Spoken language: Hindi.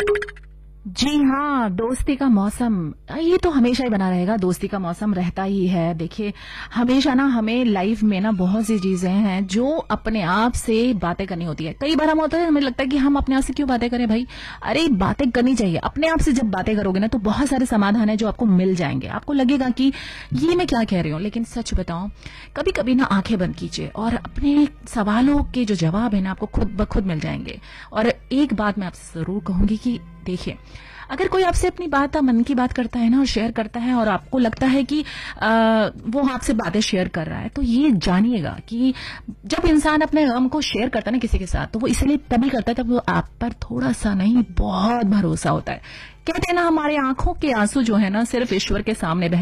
जी हाँ, दोस्ती का मौसम ये तो हमेशा ही बना रहेगा। दोस्ती का मौसम रहता ही है। देखिए, हमेशा ना हमें लाइफ में ना बहुत सी चीजें हैं जो अपने आप से बातें करनी होती है। कई बार हम होता है, हमें लगता है कि हम अपने आप से क्यों बातें करें भाई। अरे बातें करनी चाहिए। अपने आप से जब बातें करोगे ना तो बहुत सारे समाधान है जो आपको मिल जाएंगे। आपको लगेगा कि ये मैं क्या कह रही हूँ, लेकिन सच बताऊं, कभी कभी ना आंखें बंद कीजिए और अपने सवालों के जो जवाब है ना आपको खुद ब खुद मिल जाएंगे। और एक बात मैं आपसे जरूर कहूंगी कि देखिए, अगर कोई आपसे अपनी बात मन की बात करता है ना और शेयर करता है और आपको लगता है कि वो आपसे बातें शेयर कर रहा है, तो ये जानिएगा कि जब इंसान अपने गम को शेयर करता है ना किसी के साथ, तो वो इसलिए तभी करता है तब वो आप पर थोड़ा सा नहीं बहुत भरोसा होता है। कहते हैं ना, हमारे आंखों के आंसू जो है ना सिर्फ ईश्वर के सामने